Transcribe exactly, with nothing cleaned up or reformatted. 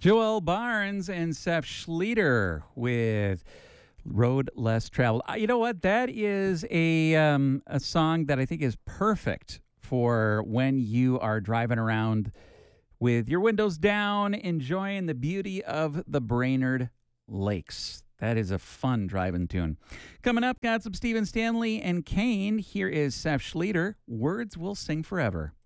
Joel Barnes and Seth Schleter with Road Less Traveled. Uh, You know what? That is a um, a song that I think is perfect for when you are driving around with your windows down, enjoying the beauty of the Brainerd Lakes. That is a fun driving tune. Coming up, got some Stephen Stanley and Kane. Here is Seth Schleter. Words Will Sing Forever.